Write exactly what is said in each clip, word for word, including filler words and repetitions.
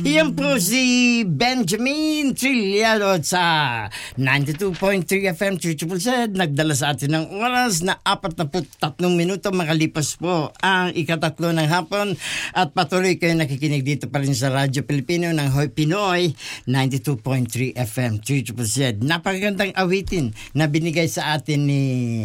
Yan po si Benjamin Trillado sa ninety-two point three F M Triple Z. Nagdala sa atin ng oras na forty-three minuto makalipas po ang ikatatlo ng hapon at patuloy kayo nakikinig dito pa rin sa Radyo Pilipino ng Hoy Pinoy ninety-two point three F M Triple Z. Napakagandang awitin na binigay sa atin ni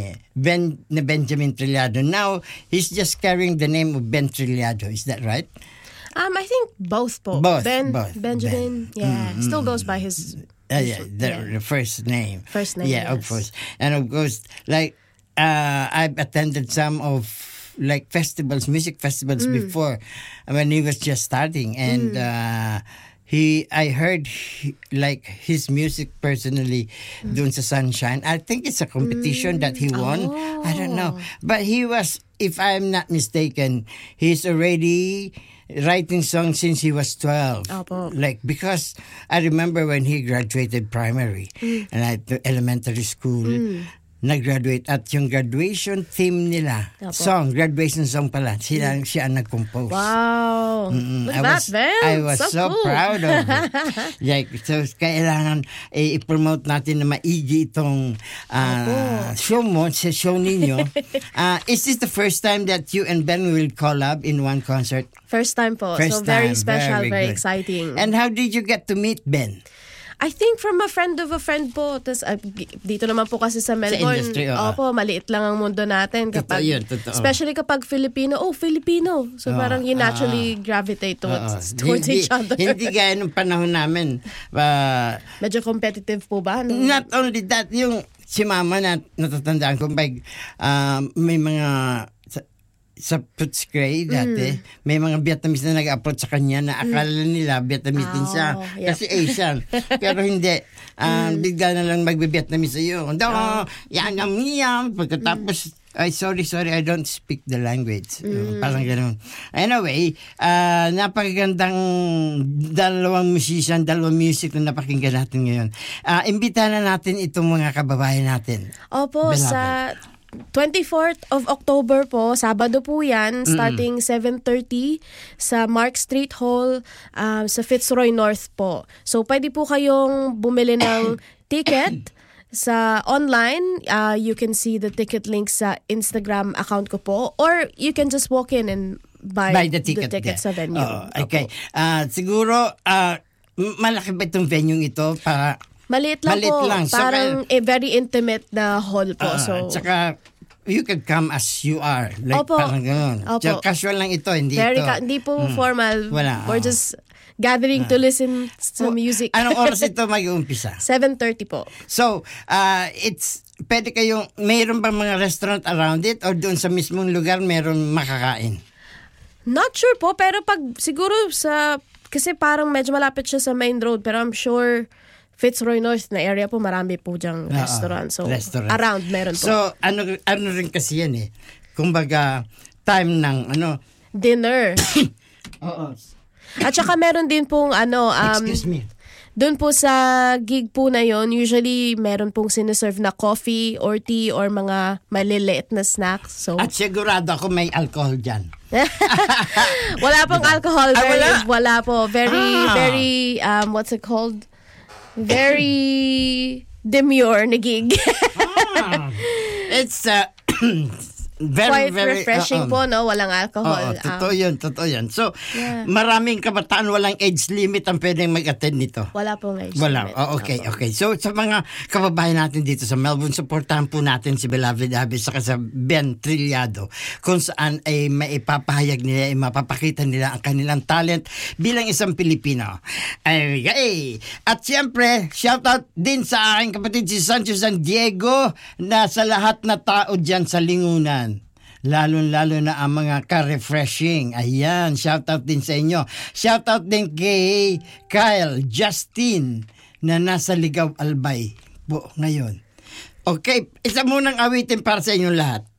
Ben ni Benjamin Trillado. Now, he's just carrying the name of Ben Trillado. Is that right? Um, I think both po. Both, Ben, both. Benjamin, Ben. yeah. Mm, Still mm, goes by his... Uh, his yeah, the, yeah. the first name. First name, Yeah, yes. of course. And of course, like, uh, I've attended some of, like, festivals, music festivals Mm. before when he was just starting. And, mm. uh, He, I heard he, like his music personally mm. doon sa Sunshine. I think it's a competition mm. that he won. Oh. I don't know. But he was, if I'm not mistaken, he's already writing songs since he was twelve. Opo. Like, because I remember when he graduated primary mm. and I to elementary school, mm. nag-graduate at yung graduation theme nila, Opo. song, graduation song pala, siya, mm. siya ang nag-compose. Wow. Mm-mm. Look I at was, that, Ben. I was so, so cool. proud of it. Like, so, kailangan eh, i-promote natin na maigi itong uh, show mo, sa show ninyo. uh, is this the first time that you and Ben will collab in one concert? First time po. First so very time, special, very very, good. exciting. And how did you get to meet Ben? I think from a friend of a friend po. Tas, uh, dito naman po kasi sa Melbourne. Sa industry, oh. Opo, maliit lang ang mundo natin. Kapag, Totoo yun, totoo. Especially kapag Filipino. Oh, Filipino. So Oh, parang you naturally ah, gravitate towards, Oo. towards hindi, each other. Hindi gaya nung panahon namin. Uh, Medyo competitive po ba? No? Not only that, yung si mama na natatandaan ko, may, uh, may mga sa, sa Puts Gray dati, mm. may mga Vietnamese na nag-approach sa kanya na akala nila Vietnamese din siya. Oh, yep. Kasi Asian. Pero hindi. Uh, mm. Bigla na lang mag-Vietnamese sa'yo. Daw, oh. yan ang miyam. Pagkatapos, mm. ay, sorry, sorry, I don't speak the language. Mm. Uh, parang gano'n. Anyway, uh, napakagandang dalawang musician, dalawang music na napakinggan natin ngayon. Uh, imbitahan na natin itong mga kababayan natin. Opo, Beloved. sa twenty-fourth of October po, Sabado po yan, starting mm. seven thirty sa Mark Street Hall um, sa Fitzroy North po. So, pwede po kayong bumili ng ticket sa online. Uh, you can see the ticket link sa Instagram account ko po. Or you can just walk in and buy, buy the ticket, the ticket sa venue. Oh, okay. Uh, siguro, uh, malaki ba itong venue ito para... Maliit lang Maliit po. lang. So, parang a very intimate na hall po. Uh, so, tsaka, you can come as you are. Like, Opo. parang gano'n. Opo. Tsaka casual lang ito, hindi very ito. Ka- hindi po hmm. formal. Wala. We're uh, just gathering uh, to listen to oh, music. Anong oras ito mag-uumpisa? seven thirty po. So, uh, it's, pwede kayong, mayroon bang mga restaurant around it or doon sa mismong lugar mayroon makakain? Not sure po, pero pag siguro sa, kasi parang medyo malapit siya sa main road, pero I'm sure Fitzroy North na area po, marami po dyang Uh-oh. restaurant. So, Restaurant. around meron po. So, ano, ano rin kasi yan eh. Kumbaga, time ng, ano, dinner. Oo. At saka meron din pong, ano, um, Excuse me. doon po sa gig po na yon, usually meron pong sinaserve na coffee or tea or mga maliliit na snacks. So, At sigurado ako may alcohol dyan. wala pong alcohol. Ah, Very, wala? wala po. Very, Ah. very, um, what's it called? Very demure na gig. ah, it's uh, very, Quite very, refreshing uh, um, po, no? Walang alcohol. Oo, totoo Um, yun, totoo yun. So, Yeah. maraming kabataan walang age limit ang pwedeng mag-attend nito. wala pong age Wala. limit. Oh, okay, Opo. okay. So, sa mga kababayan natin dito sa Melbourne, supportahan po natin si Beloved Abby saka sa Ben Trillado kung saan ay maipapahayag nila, ay mapapakita nila ang kanilang talent bilang isang Pilipino. Ay, ay. At siyempre, shoutout din sa aking kapatid si Sancho San Diego na sa lahat na tao dyan sa Lingunan. Lalo-lalo na ang mga ka-refreshing. Ayan, shoutout din sa inyo. Shoutout din kay Kyle Justin na nasa Ligaw Albay po ngayon. Okay, isa munang awitin para sa inyong lahat.